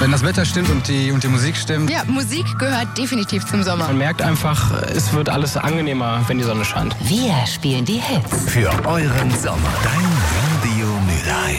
Wenn das Wetter stimmt und die Musik stimmt. Ja, Musik gehört definitiv zum Sommer. Man merkt einfach, es wird alles angenehmer, wenn die Sonne scheint. Wir spielen die Hits. Für euren Sommer. Dein Radio Mülheim.